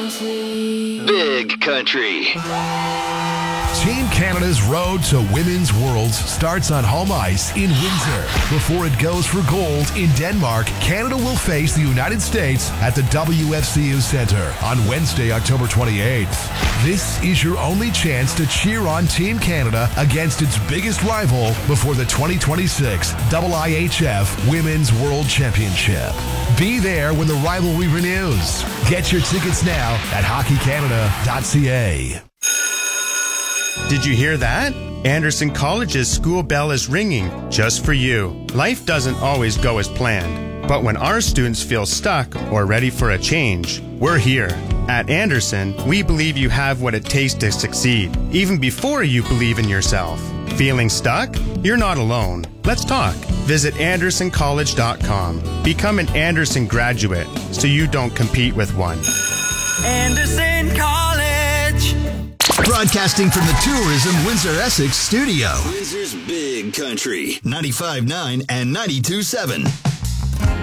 Big Country. Team Canada's road to Women's Worlds starts on home ice in Windsor. Before it goes for gold in Denmark, Canada will face the United States at the WFCU Centre on Wednesday, October 28th. This is your only chance to cheer on Team Canada against its biggest rival before the 2026 IIHF Women's World Championship. Be there when the rivalry renews. Get your tickets now at hockeycanada.ca. Did you hear that? Anderson College's school bell is ringing just for you. Life doesn't always go as planned, but when our students feel stuck or ready for a change, we're here. At Anderson, we believe you have what it takes to succeed, even before you believe in yourself. Feeling stuck? You're not alone. Let's talk. Visit AndersonCollege.com. Become an Anderson graduate so you don't compete with one. Anderson College. Broadcasting from the Tourism Windsor Essex studio. Windsor's Big Country. 95.9 and 92.7.